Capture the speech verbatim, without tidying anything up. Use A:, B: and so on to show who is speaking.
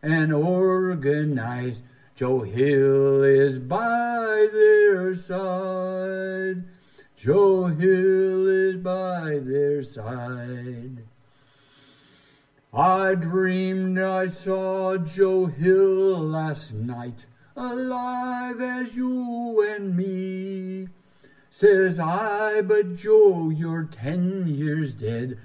A: and organized. Joe Hill is by their side. Joe Hill is by their side. I dreamed I saw Joe Hill last night, alive as you and me. Says I, but Joe, you're ten years dead.